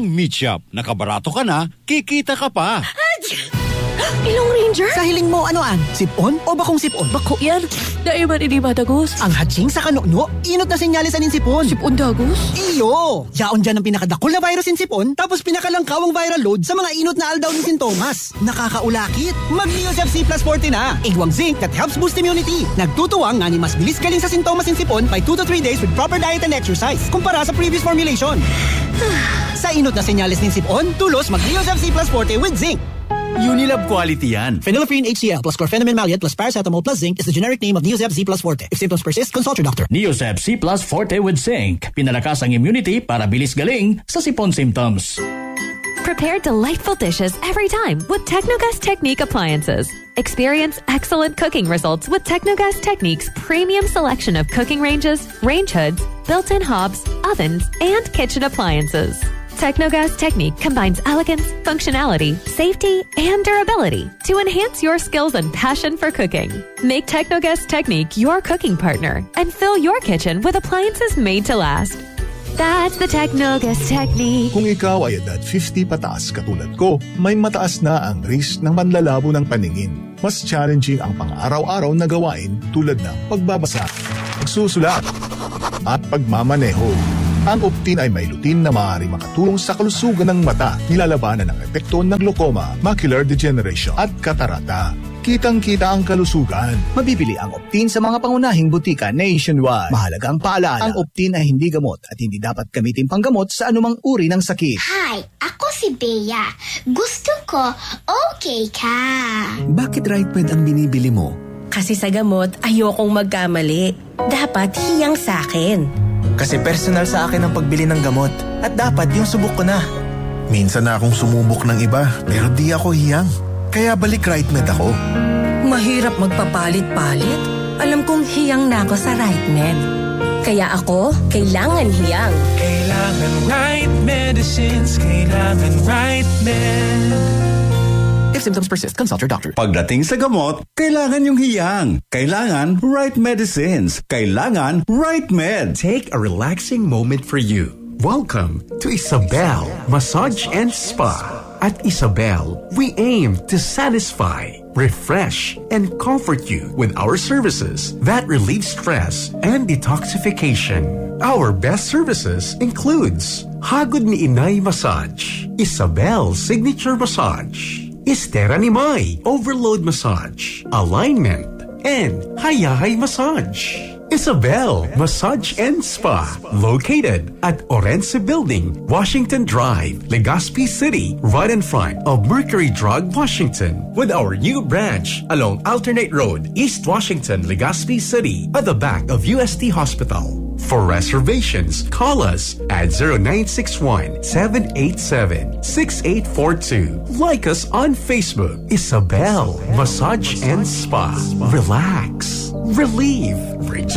Ang Meat Shop. Nakabarato ka na, kikita ka pa. Ilong Ranger? Sa hiling mo, anoan? Sipon o bakong sipon? Bako yan. Daiman ini matagos. Ang hadsing sa kanuno, inot na senyales anin sipon. Sipon dagos? Iyo! Yaon dyan ang pinakadakol na virus in sipon, tapos pinakalangkawang viral load sa mga inot na aldaw ni sintomas. Nakakaulakit. Mag-Neosep C Plus 40 na. Igwang zinc that helps boost immunity. Nagtutuwang nga ni mas bilis galing sa sintomas in sipon by 2 to 3 days with proper diet and exercise. Kumpara sa previous formulation. Sa inot na senyales ni sipon, tulos mag-Neosep C Plus 40 with zinc. Unilab quality yan. Phenylephrine HCl plus chlorpheniramine maleate plus paracetamol plus zinc is the generic name of Neosep Z plus Forte. If symptoms persist, consult your doctor. Neosep C plus Forte with zinc. Pinalakas ang immunity para bilis galing sa sipon symptoms. Prepare delightful dishes every time with Technogas Technique appliances. Experience excellent cooking results with Technogas Technique's premium selection of cooking ranges, range hoods, built-in hobs, ovens, and kitchen appliances. Technogas Technique combines elegance, functionality, safety, and durability to enhance your skills and passion for cooking. Make Technogas Technique your cooking partner and fill your kitchen with appliances made to last. That's the Technogas Technique. Kung ikaw ay edad 50 pataas katulad ko, may mataas na ang risk ng panlalabo ng paningin. Mas challenging ang pang-araw-araw na gawain tulad ng pagbabasa, pagsusulat, at pagmamaneho. Ang Optin ay may lutin na maaari makatulong sa kalusugan ng mata, nilalabanan ng epekto ng glaucoma, macular degeneration at katarata. Kitang-kita ang kalusugan. Mabibili ang Optin sa mga pangunahing butika nationwide. Mahalaga ang paalala. Ang Optin ay hindi gamot at hindi dapat gamitin panggamot sa anumang uri ng sakit. Hi, ako si Bea. Gusto ko okay ka. Bakit RightMed ang binibili mo? Kasi sa gamot, ayokong magkamali. Dapat hiyang sa akin. Kasi personal sa akin ang pagbili ng gamot. At dapat yung subok ko na. Minsan na akong sumubok ng iba, pero di ako hiyang. Kaya balik RightMed ako. Mahirap magpapalit-palit. Alam kong hiyang na ako sa RightMed. Kaya ako, kailangan hiyang. Kailangan right medicines. Kailangan RightMed. If symptoms persist, consult your doctor. Pagdating sa gamot, kailangan yung hiyang. Kailangan right medicines. Kailangan RightMed. Take a relaxing moment for you. Welcome to Isabel Massage and Spa. At Isabel, we aim to satisfy, refresh, and comfort you with our services that relieve stress and detoxification. Our best services includes Hagod ni Inay Massage, Isabel Signature Massage, Estera ni May Overload Massage, Alignment, and Hayahay Massage. Isabel Massage and Spa, located at Orense Building, Washington Drive, Legazpi City, right in front of Mercury Drug, Washington, with our new branch along Alternate Road, East Washington, Legazpi City, at the back of UST Hospital. For reservations, call us at 0961-787-6842. Like us on Facebook, Isabel Massage and Spa. Relax, relieve,